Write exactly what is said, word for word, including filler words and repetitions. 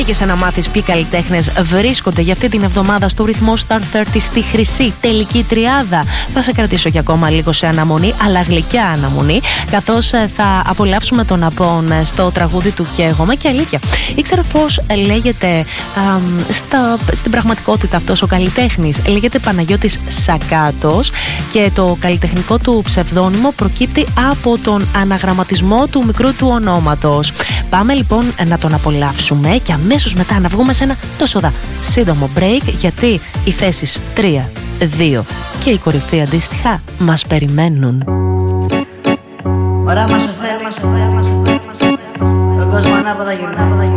Επέλεγες να μάθεις ποιοι καλλιτέχνες βρίσκονται για αυτή την εβδομάδα στο ρυθμό Star τριάντα στη χρυσή τελική τριάδα. Θα σε κρατήσω για ακόμα λίγο σε αναμονή, αλλά γλυκιά αναμονή, καθώς θα απολαύσουμε τον Απόν στο τραγούδι του «Καίγομαι». Και αλήθεια, ήξερα πώς λέγεται α, στα, στην πραγματικότητα αυτός ο καλλιτέχνης? Λέγεται Παναγιώτης Σακάτος και το καλλιτεχνικό του ψευδόνυμο προκύπτει από τον αναγραμματισμό του μικρού του ονόματος. Πάμε λοιπόν να τον απολαύσουμε και αμέσως μετά να βγούμε σε ένα τόσο δα σύντομο break, γιατί οι θέσεις τρία, δύο και η κορυφή αντίστοιχα μας περιμένουν. Ωραία, μας θέλει, τον κόσμο ανάποδα γυρνάει.